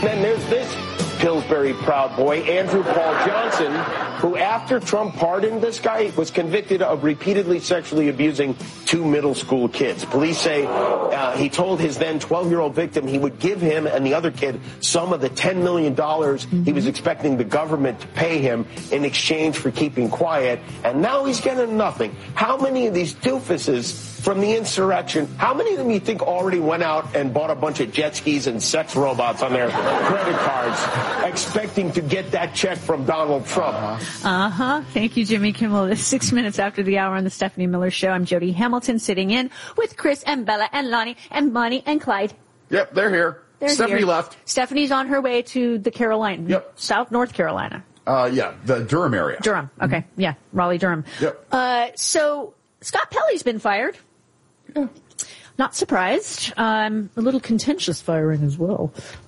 Then there's this Pillsbury Proud Boy, Andrew Paul Johnson, who, after Trump pardoned this guy, was convicted of repeatedly sexually abusing 2 middle school kids. Police say he told his then 12-year-old victim he would give him and the other kid some of the $10 million he was expecting the government to pay him in exchange for keeping quiet, and now he's getting nothing. How many of these doofuses from the insurrection, how many of them you think already went out and bought a bunch of jet skis and sex robots on their credit cards, expecting to get that check from Donald Trump? Thank you, Jimmy Kimmel. This is 6 minutes after the hour on the Stephanie Miller Show. I'm Jody Hamilton, sitting in with Chris and Bella and Lonnie and Bonnie and Clyde. Yep, they're here. Stephanie left. Stephanie's on her way to the Carolina, North Carolina. The Durham area. Durham. Okay. Mm-hmm. Yeah. Raleigh, Durham. Yep. So Scott Pelley's been fired. Yeah. Not surprised. A little contentious firing as well.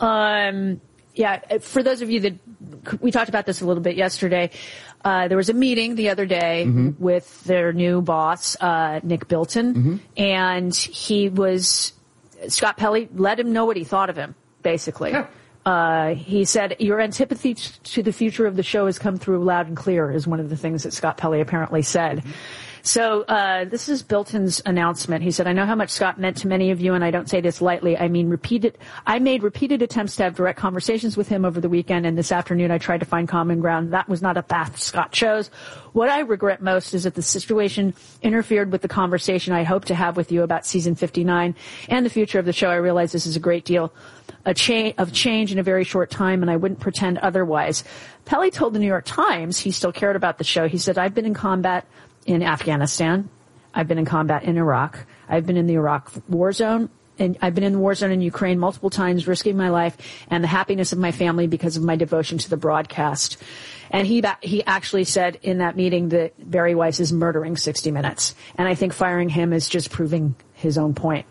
For those of you that we talked about this a little bit yesterday, there was a meeting the other day with their new boss, Nick Bilton, and Scott Pelley let him know what he thought of him, basically. Yeah. He said, your antipathy to the future of the show has come through loud and clear, is one of the things that Scott Pelley apparently said. So this is Bilton's announcement. He said, I know how much Scott meant to many of you, and I don't say this lightly. I made repeated attempts to have direct conversations with him over the weekend, and this afternoon I tried to find common ground. That was not a path Scott chose. What I regret most is that the situation interfered with the conversation I hope to have with you about season 59 and the future of the show. I realize this is a great deal of change in a very short time, and I wouldn't pretend otherwise. Pelley told the New York Times he still cared about the show. He said, I've been in combat in Afghanistan. I've been in combat in Iraq. I've been in the Iraq war zone, and I've been in the war zone in Ukraine multiple times, risking my life and the happiness of my family because of my devotion to the broadcast. And he actually said in that meeting that Barry Weiss is murdering 60 Minutes. And I think firing him is just proving his own point.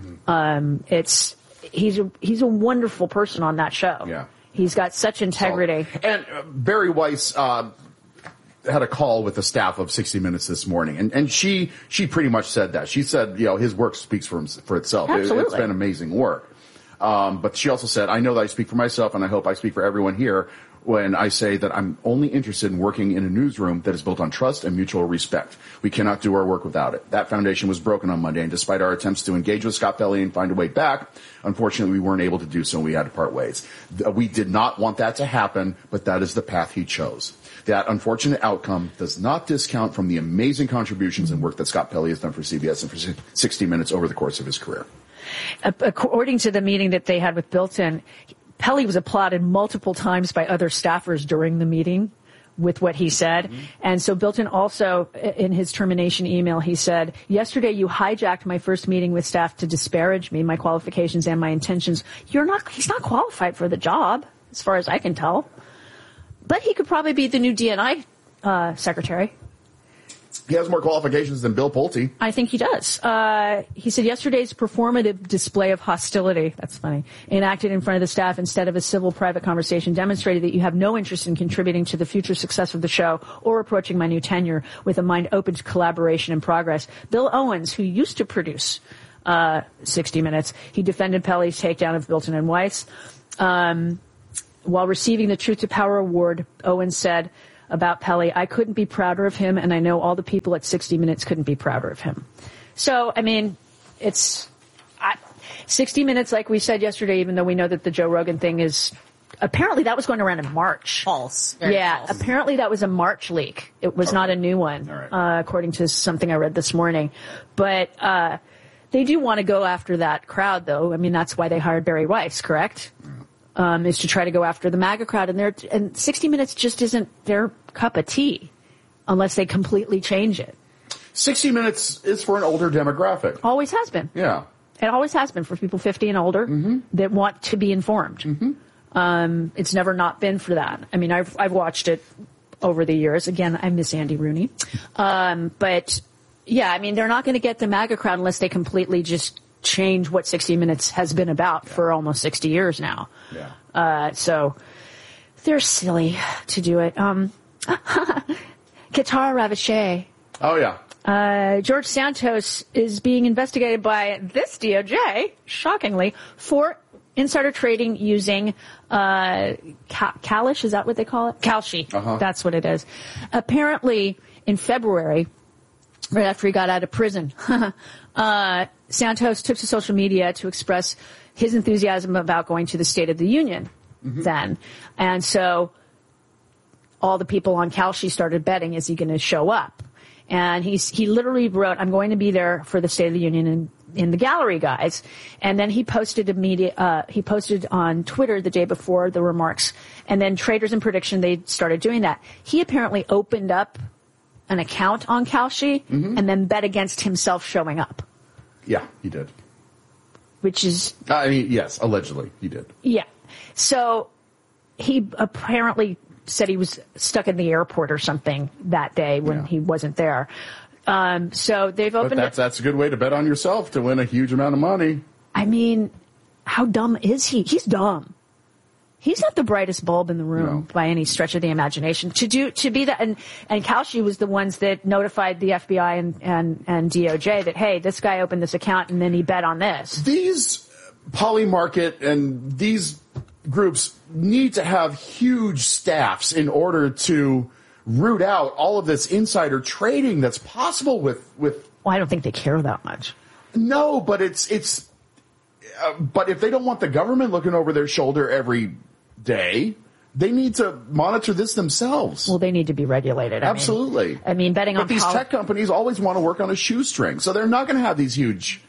He's a wonderful person on that show. Yeah. He's got such integrity. And Barry Weiss had a call with the staff of 60 Minutes this morning, and she pretty much said that. She said, his work speaks for itself. Absolutely. It's been amazing work. But she also said, I know that I speak for myself, and I hope I speak for everyone here when I say that I'm only interested in working in a newsroom that is built on trust and mutual respect. We cannot do our work without it. That foundation was broken on Monday, and despite our attempts to engage with Scott Pelley and find a way back, unfortunately, we weren't able to do so, and we had to part ways. We did not want that to happen, but that is the path he chose. That unfortunate outcome does not discount from the amazing contributions and work that Scott Pelley has done for CBS and for 60 Minutes over the course of his career. According to the meeting that they had with Bilton, Pelley was applauded multiple times by other staffers during the meeting with what he said. And so Bilton also, in his termination email, he said, yesterday you hijacked my first meeting with staff to disparage me, my qualifications and my intentions. He's not qualified for the job, as far as I can tell. But he could probably be the new DNI secretary. He has more qualifications than Bill Pulte. I think he does. He said yesterday's performative display of hostility, that's funny, enacted in front of the staff instead of a civil private conversation demonstrated that you have no interest in contributing to the future success of the show or approaching my new tenure with a mind open to collaboration and progress. Bill Owens, who used to produce 60 Minutes, he defended Pelley's takedown of Bilton and Weiss. While receiving the Truth to Power Award, Owens said about Pelley, I couldn't be prouder of him, and I know all the people at 60 Minutes couldn't be prouder of him. So, I mean, 60 Minutes, like we said yesterday, even though we know that the Joe Rogan thing is, apparently that was going around in March. False. Very false. Apparently that was a March leak. It was not a new one, right. According to something I read this morning. But they do want to go after that crowd, though. I mean, that's why they hired Barry Weiss, correct? Is to try to go after the MAGA crowd. And 60 Minutes just isn't their cup of tea unless they completely change it. 60 Minutes is for an older demographic. Always has been. Yeah. It always has been for people 50 and older that want to be informed. It's never not been for that. I mean, I've watched it over the years. Again, I miss Andy Rooney. But, yeah, I mean, they're not going to get the MAGA crowd unless they completely just change what 60 Minutes has been about for almost 60 years now. Yeah. So they're silly to do it. Qatar Ravachey. Oh, yeah. George Santos is being investigated by this DOJ, shockingly, for insider trading using Kalish, is that what they call it? Kalshi. That's what it is. Apparently, in February, right after he got out of prison, Santos took to social media to express his enthusiasm about going to the State of the Union then. And so all the people on Kalshi started betting, is he going to show up? And he literally wrote, I'm going to be there for the State of the Union in the gallery, guys. And then he posted he posted on Twitter the day before the remarks. And then Traders in Prediction, they started doing that. He apparently opened up an account on Kalshi and then bet against himself showing up. Yeah, he did. Which is... yes, allegedly, he did. Yeah. So he apparently said he was stuck in the airport or something that day when he wasn't there. So they've opened... But that's a good way to bet on yourself to win a huge amount of money. I mean, how dumb is he? He's dumb. He's not the brightest bulb in the room by any stretch of the imagination. To be that, and Kalshi was the ones that notified the FBI and DOJ that, hey, this guy opened this account and then he bet on this. These Polymarket and these groups need to have huge staffs in order to root out all of this insider trading that's possible with. Well, I don't think they care that much. No, but but if they don't want the government looking over their shoulder every day, they need to monitor this themselves. Well, they need to be regulated. Absolutely. I mean, betting on... But these tech companies always want to work on a shoestring, so they're not going to have these huge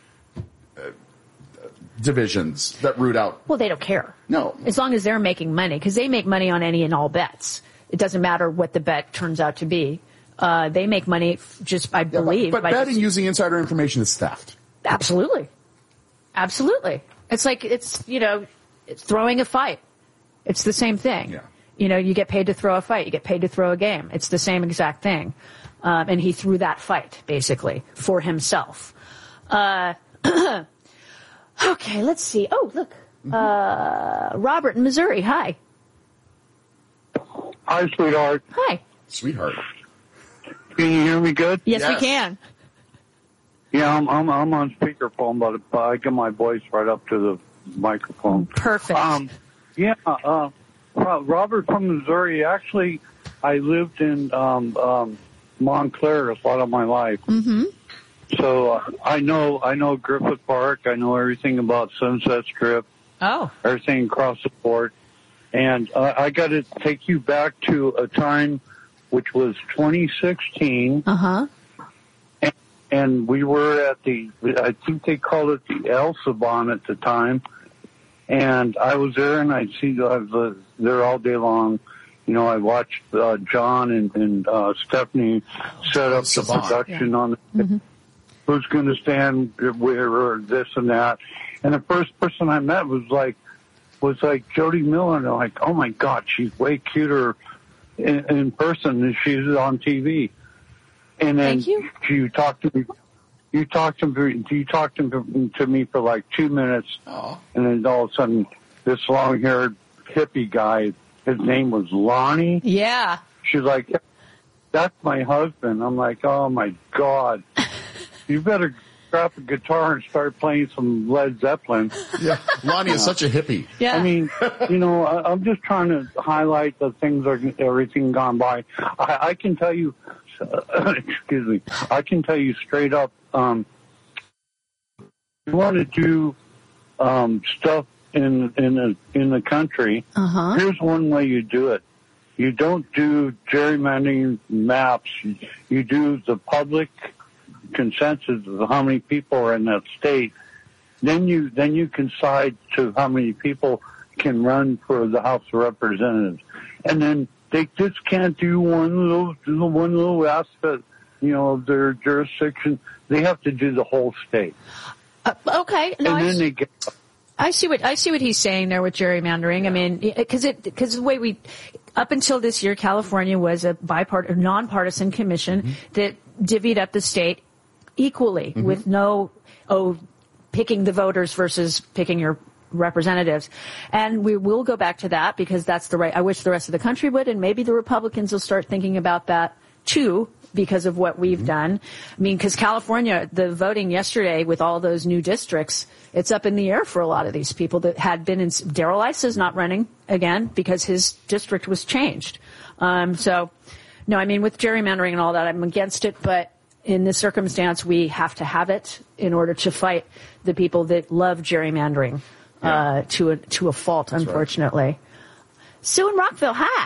divisions that root out. Well, they don't care. No. As long as they're making money, because they make money on any and all bets. It doesn't matter what the bet turns out to be. They make money just, I believe. But betting using insider information is theft. Absolutely. Absolutely. It's like, it's throwing a fight. It's the same thing. Yeah. You get paid to throw a fight. You get paid to throw a game. It's the same exact thing. And he threw that fight, basically, for himself. Okay, let's see. Oh, look. Robert in Missouri. Hi. Hi, sweetheart. Hi. Sweetheart. Can you hear me good? Yes, we can. Yeah, I'm on speakerphone, but I get my voice right up to the microphone. Perfect. Robert from Missouri. Actually, I lived in Montclair a lot of my life. Mm-hmm. So I know Griffith Park. I know everything about Sunset Strip. Oh. Everything across the board. And I got to take you back to a time which was 2016. Uh-huh. And we were at I think they called it the El Saban at the time. And I was there, and I was there all day long. I watched John and Stephanie set up the production on who's going to stand where or this and that. And the first person I met was like Jody Miller, and I'm like, oh my God, she's way cuter in person than she's on TV. And then you talked to me. You talked to me for like 2 minutes, and then all of a sudden, this long-haired hippie guy, his name was Lonnie. Yeah. She's like, "That's my husband." I'm like, "Oh my God, you better grab a guitar and start playing some Led Zeppelin." Yeah, Lonnie is such a hippie. Yeah. I mean, I'm just trying to highlight the things, everything gone by. I can tell you. Excuse me. I can tell you straight up. You want to do stuff in the country. Uh-huh. Here's one way you do it. You don't do gerrymandering maps. You do the public consensus of how many people are in that state. Then you can decide to how many people can run for the House of Representatives, and then they just can't do one little aspect, of their jurisdiction. They have to do the whole state. Okay. No, and then they get. I see what he's saying there with gerrymandering. I mean, because the way up until this year, California was a nonpartisan commission that divvied up the state equally with picking the voters versus picking your representatives. And we will go back to that because that's the right. I wish the rest of the country would, and maybe the Republicans will start thinking about that too because of what we've done. I mean, because California, the voting yesterday with all those new districts, it's up in the air for a lot of these people that had been in. Darrell Issa is not running again because his district was changed. So, no, I mean, with gerrymandering and all that, I'm against it, but in this circumstance, we have to have it in order to fight the people that love gerrymandering to a fault, that's unfortunately. Right. Sue in Rockville, hi.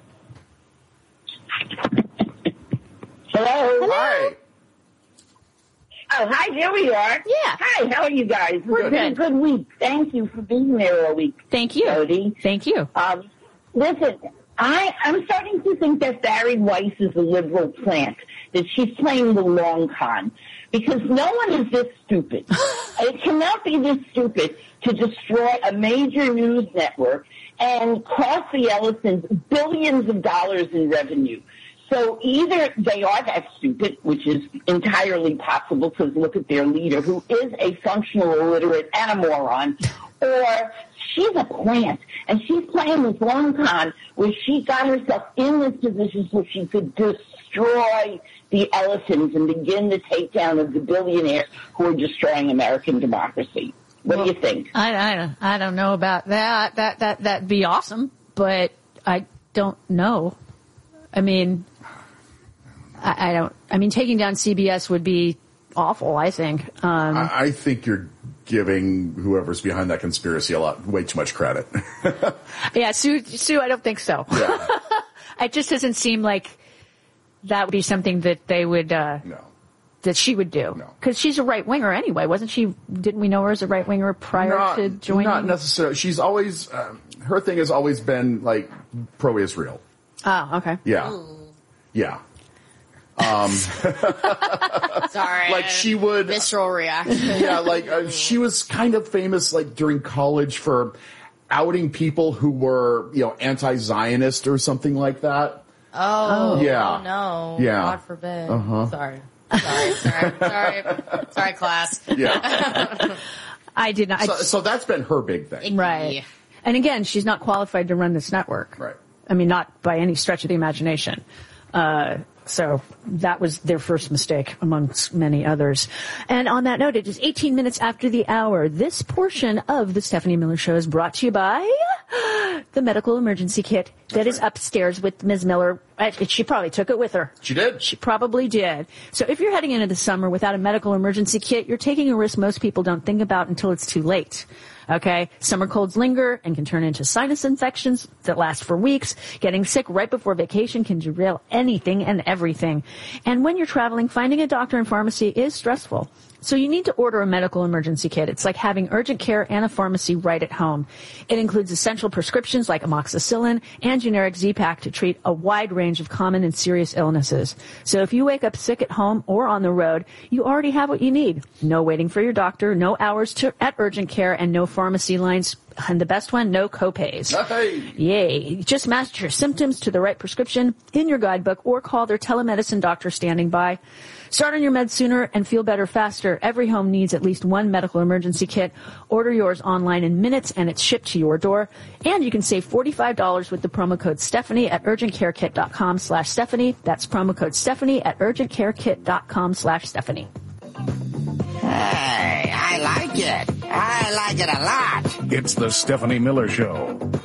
Hello. Hi. Oh, hi, there we are. Yeah. Hi, how are you guys? We're good. It's been a good week. Thank you for being there all week. Thank you. Jody. Thank you. Listen, I'm starting to think that Barry Weiss is a liberal plant, that she's playing the long con, because no one is this stupid. It cannot be this stupid to destroy a major news network and cost the Ellisons billions of dollars in revenue. So either they are that stupid, which is entirely possible because look at their leader, who is a functional illiterate and a moron, or she's a plant, and she's playing this long con where she got herself in this position so she could destroy the Ellisons and begin the takedown of the billionaires who are destroying American democracy. What do you think? I don't know about that. That'd be awesome, but I don't know. I mean, I mean, taking down CBS would be awful, I think. I think you're giving whoever's behind that conspiracy way too much credit. Yeah, Sue, I don't think so. Yeah. It just doesn't seem like that would be something that they would, no. that she would do. No. Because she's a right-winger anyway, wasn't she? Didn't we know her as a right-winger prior to joining? Not necessarily. She's always, her thing has always been, like, pro-Israel. Oh, okay. Yeah. Ooh. Yeah. Sorry. Like she would. Visceral reaction. Yeah, like she was kind of famous, like during college, for outing people who were, anti-Zionist or something like that. Oh. Yeah. Oh, no. Yeah. God forbid. Uh-huh. Sorry, class. Yeah. I did not. So that's been her big thing. Right. And again, she's not qualified to run this network. Right. I mean, not by any stretch of the imagination. So that was their first mistake amongst many others. And on that note, it is 18 minutes after the hour. This portion of the Stephanie Miller Show is brought to you by the medical emergency kit that is upstairs with Ms. Miller. She probably took it with her. She did. She probably did. So if you're heading into the summer without a medical emergency kit, you're taking a risk most people don't think about until it's too late. Okay? Summer colds linger and can turn into sinus infections that last for weeks. Getting sick right before vacation can derail anything and everything. And when you're traveling, finding a doctor and pharmacy is stressful. So you need to order a medical emergency kit. It's like having urgent care and a pharmacy right at home. It includes essential prescriptions like amoxicillin and generic Z-Pak to treat a wide range of common and serious illnesses. So if you wake up sick at home or on the road, you already have what you need. No waiting for your doctor, no hours at urgent care, and no pharmacy lines. And the best one, no copays. Hey. Yay. Just match your symptoms to the right prescription in your guidebook or call their telemedicine doctor standing by. Start on your meds sooner and feel better faster. Every home needs at least one medical emergency kit. Order yours online in minutes and it's shipped to your door. And you can save $45 with the promo code Stephanie at urgentcarekit.com/Stephanie. That's promo code Stephanie at urgentcarekit.com/Stephanie. Hey, I like it. I like it a lot. It's the Stephanie Miller Show.